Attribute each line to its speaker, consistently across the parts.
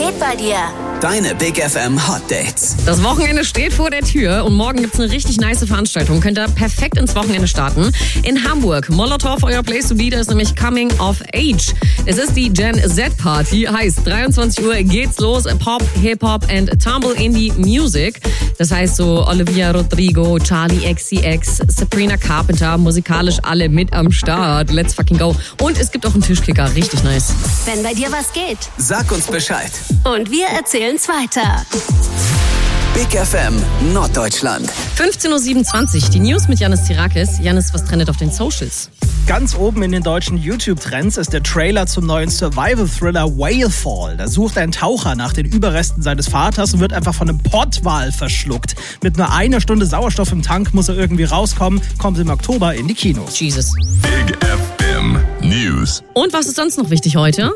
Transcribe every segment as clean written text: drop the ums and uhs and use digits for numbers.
Speaker 1: geht bei dir?
Speaker 2: Deine Big FM Hot Dates.
Speaker 3: Das Wochenende steht vor der Tür und morgen gibt's eine richtig nice Veranstaltung. Könnt ihr perfekt ins Wochenende starten. In Hamburg. Molotov, euer Place to be, da ist nämlich Coming of Age. Es ist die Gen Z Party, heißt 23 Uhr geht's los. Pop, Hip-Hop and Tumble Indie Music. Das heißt so Olivia Rodrigo, Charlie XCX, Sabrina Carpenter, musikalisch alle mit am Start. Let's fucking go. Und es gibt auch einen Tischkicker, richtig nice.
Speaker 1: Wenn bei dir was geht.
Speaker 2: Sag uns Bescheid.
Speaker 1: Und wir erzählen's weiter.
Speaker 2: Big FM Norddeutschland.
Speaker 3: 15.27 Uhr, die News mit Yannis Tirakis. Yannis, was trendet auf den Socials?
Speaker 4: Ganz oben in den deutschen YouTube-Trends ist der Trailer zum neuen Survival-Thriller Whalefall. Da sucht ein Taucher nach den Überresten seines Vaters und wird einfach von einem Pottwal verschluckt. Mit nur einer Stunde Sauerstoff im Tank muss er irgendwie rauskommen. Kommt im Oktober in die Kinos.
Speaker 3: Jesus.
Speaker 5: Big FM News.
Speaker 3: Und was ist sonst noch wichtig heute?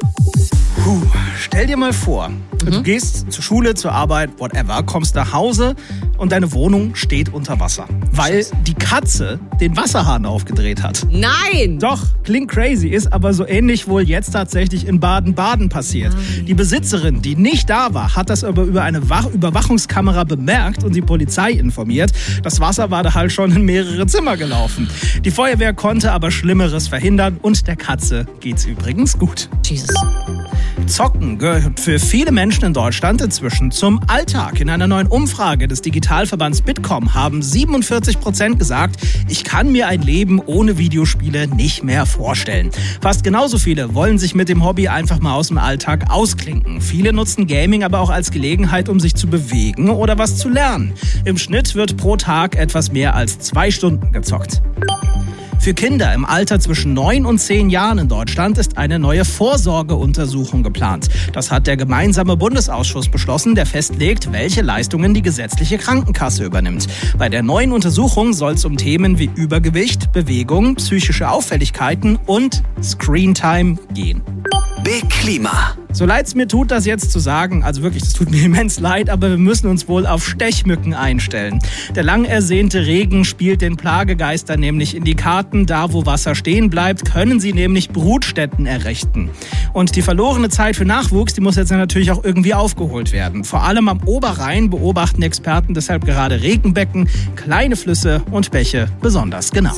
Speaker 4: Stell dir mal vor, du gehst zur Schule, zur Arbeit, whatever, kommst nach Hause und deine Wohnung steht unter Wasser, weil die Katze den Wasserhahn aufgedreht hat.
Speaker 3: Nein!
Speaker 4: Doch, klingt crazy, ist aber so ähnlich wohl jetzt tatsächlich in Baden-Baden passiert. Die Besitzerin, die nicht da war, hat das aber über eine Überwachungskamera bemerkt und die Polizei informiert. Das Wasser war da halt schon in mehrere Zimmer gelaufen. Die Feuerwehr konnte aber Schlimmeres verhindern und der Katze geht's übrigens gut.
Speaker 3: Jesus.
Speaker 4: Zocken gehört für viele Menschen in Deutschland inzwischen zum Alltag. In einer neuen Umfrage des Digitalverbands Bitkom haben 47% gesagt, ich kann mir ein Leben ohne Videospiele nicht mehr vorstellen. Fast genauso viele wollen sich mit dem Hobby einfach mal aus dem Alltag ausklinken. Viele nutzen Gaming aber auch als Gelegenheit, um sich zu bewegen oder was zu lernen. Im Schnitt wird pro Tag etwas mehr als 2 Stunden gezockt. Für Kinder im Alter zwischen 9 und 10 Jahren in Deutschland ist eine neue Vorsorgeuntersuchung geplant. Das hat der gemeinsame Bundesausschuss beschlossen, der festlegt, welche Leistungen die gesetzliche Krankenkasse übernimmt. Bei der neuen Untersuchung soll es um Themen wie Übergewicht, Bewegung, psychische Auffälligkeiten und Screentime gehen.
Speaker 2: Big Klima.
Speaker 4: So leid es mir tut, das jetzt zu sagen, also wirklich, es tut mir immens leid, aber wir müssen uns wohl auf Stechmücken einstellen. Der lang ersehnte Regen spielt den Plagegeistern nämlich in die Karten. Da, wo Wasser stehen bleibt, können sie nämlich Brutstätten errichten. Und die verlorene Zeit für Nachwuchs, die muss jetzt natürlich auch irgendwie aufgeholt werden. Vor allem am Oberrhein beobachten Experten deshalb gerade Regenbecken, kleine Flüsse und Bäche besonders genau.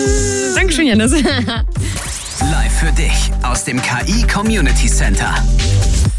Speaker 3: Dankeschön, Yannis.
Speaker 2: Live für dich aus dem KI Community Center.